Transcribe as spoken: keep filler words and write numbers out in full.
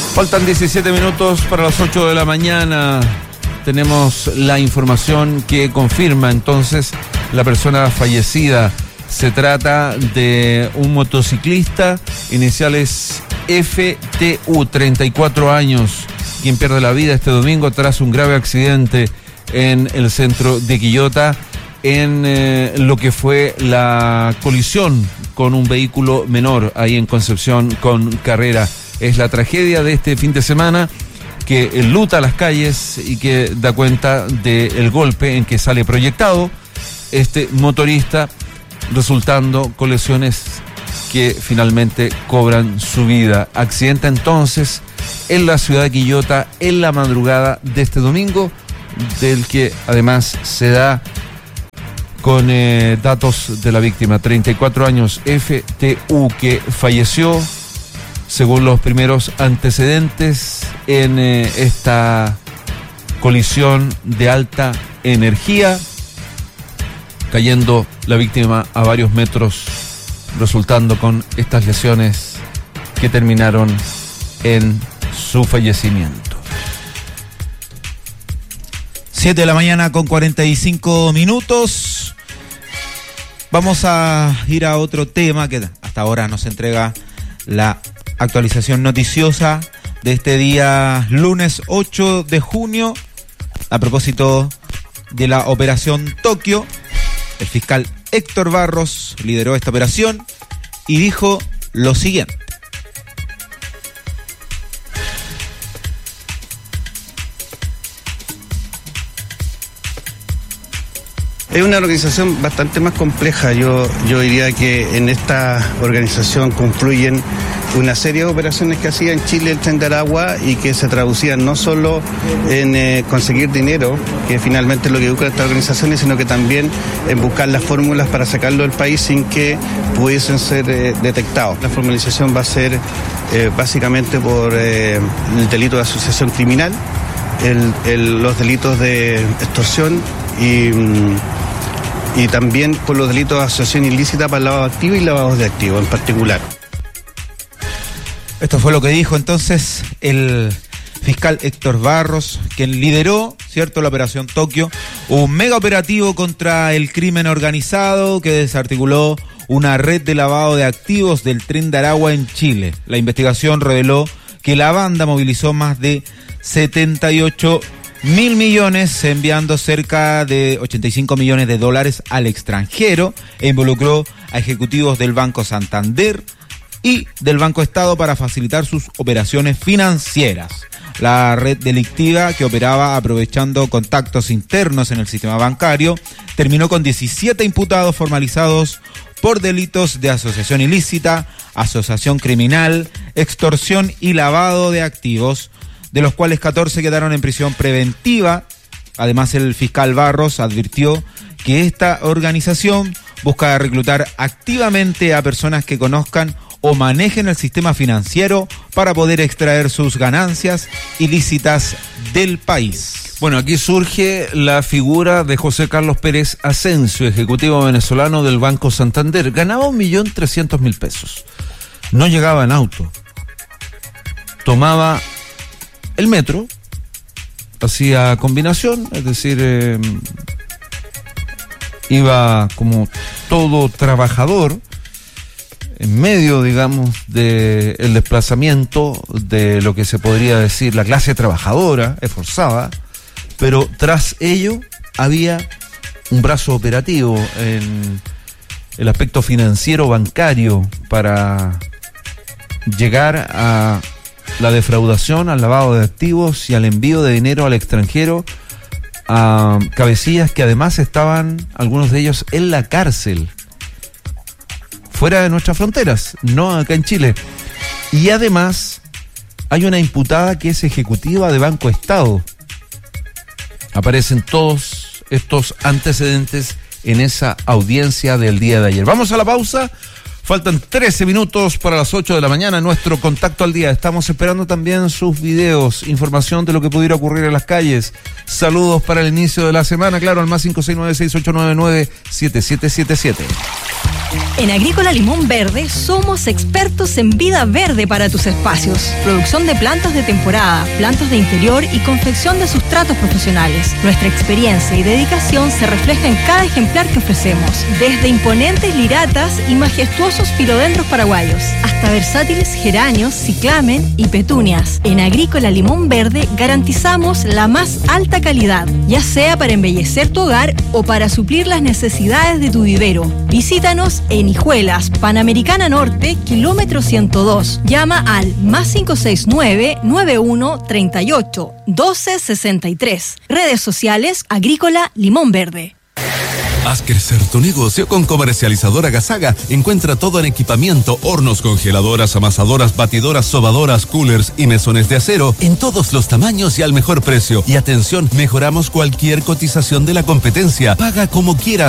Faltan diecisiete minutos para las ocho de la mañana. Tenemos la información que confirma entonces la persona fallecida. Se trata de un motociclista, iniciales F T U, treinta y cuatro años, quien pierde la vida este domingo tras un grave accidente en el centro de Quillota, en eh, lo que fue la colisión con un vehículo menor ahí en Concepción con Carrera. Es la tragedia de este fin de semana que enluta las calles y que da cuenta del golpe en que sale proyectado este motorista, resultando con lesiones que finalmente cobran su vida. Accidente entonces en la ciudad de Quillota en la madrugada de este domingo, del que además se da con eh, datos de la víctima, treinta y cuatro años, F T U, que falleció según los primeros antecedentes en eh, esta colisión de alta energía, cayendo la víctima a varios metros, resultando con estas lesiones que terminaron en su fallecimiento. siete de la mañana con cuarenta y cinco minutos. Vamos a ir a otro tema que hasta ahora nos entrega la actualización noticiosa de este día lunes ocho de junio. A propósito de la operación Tokio, el fiscal Héctor Barros lideró esta operación y dijo lo siguiente. Es una organización bastante más compleja. Yo, yo diría que en esta organización confluyen una serie de operaciones que hacía en Chile el Tren de Aragua y que se traducían no solo en eh, conseguir dinero, que finalmente es lo que buscan estas organizaciones, sino que también en buscar las fórmulas para sacarlo del país sin que pudiesen ser eh, detectados. La formalización va a ser eh, básicamente por eh, el delito de asociación criminal, el, el, los delitos de extorsión y... Mm, y también por los delitos de asociación ilícita para lavado de activos y lavado de activos en particular. Esto fue lo que dijo entonces el fiscal Héctor Barros, quien lideró, cierto, la operación Tokio, un mega operativo contra el crimen organizado que desarticuló una red de lavado de activos del Tren de Aragua en Chile. La investigación reveló que la banda movilizó más de setenta y ocho mil millones, enviando cerca de ochenta y cinco millones de dólares al extranjero, e involucró a ejecutivos del Banco Santander y del Banco Estado para facilitar sus operaciones financieras. La red delictiva, que operaba aprovechando contactos internos en el sistema bancario, terminó con diecisiete imputados formalizados por delitos de asociación ilícita, asociación criminal, extorsión y lavado de activos, de los cuales catorce quedaron en prisión preventiva. Además, el fiscal Barros advirtió que esta organización busca reclutar activamente a personas que conozcan o manejen el sistema financiero para poder extraer sus ganancias ilícitas del país. Bueno, aquí surge la figura de José Carlos Pérez Asensio, ejecutivo venezolano del Banco Santander. Ganaba un millón trescientos mil pesos. No llegaba en auto. Tomaba el metro, hacía combinación, es decir, eh, iba como todo trabajador en medio, digamos, del desplazamiento de lo que se podría decir la clase trabajadora, esforzada, pero tras ello había un brazo operativo en el aspecto financiero bancario para llegar a la defraudación, al lavado de activos y al envío de dinero al extranjero a cabecillas que además estaban, algunos de ellos, en la cárcel, fuera de nuestras fronteras, no acá en Chile. Y además hay una imputada que es ejecutiva de Banco Estado. Aparecen todos estos antecedentes en esa audiencia del día de ayer. Vamos a la pausa. Faltan trece minutos para las ocho de la mañana. Nuestro contacto al día. Estamos esperando también sus videos, información de lo que pudiera ocurrir en las calles. Saludos para el inicio de la semana, claro, al más cinco seis nueve seis ocho nueve nueve siete siete siete siete. En Agrícola Limón Verde somos expertos en vida verde para tus espacios. Producción de plantas de temporada, plantas de interior y confección de sustratos profesionales. Nuestra experiencia y dedicación se refleja en cada ejemplar que ofrecemos. Desde imponentes liratas y majestuosos filodendros paraguayos, hasta versátiles geranios, ciclamen y petunias. En Agrícola Limón Verde garantizamos la más alta calidad, ya sea para embellecer tu hogar o para suplir las necesidades de tu vivero. Visítanos en Hijuelas, Panamericana Norte, kilómetro ciento dos. Llama al más cinco seis nueve, nueve uno tres ocho, uno dos seis tres. Redes sociales Agrícola Limón Verde. Haz crecer tu negocio con Comercializadora Gasaga. Encuentra todo en equipamiento, hornos, congeladoras, amasadoras, batidoras, sobadoras, coolers y mesones de acero en todos los tamaños y al mejor precio. Y atención, mejoramos cualquier cotización de la competencia. Paga como quieras.